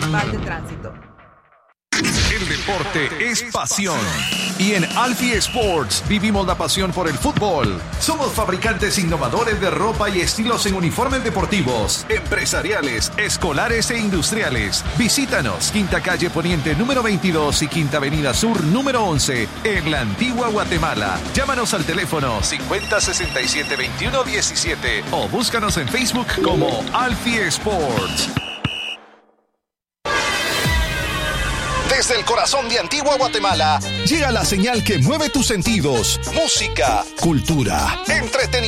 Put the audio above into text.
principal de tránsito. El deporte es pasión. Y en Alfie Sports vivimos la pasión por el fútbol. Somos fabricantes innovadores de ropa y estilos en uniformes deportivos, empresariales, escolares e industriales. Visítanos, Quinta Calle Poniente número 22 y Quinta Avenida Sur número 11, en la Antigua Guatemala. Llámanos al teléfono 5067-2117 o búscanos en Facebook como Alfie Sports. Desde el corazón de Antigua Guatemala llega la señal que mueve tus sentidos. Música, cultura, entretenimiento.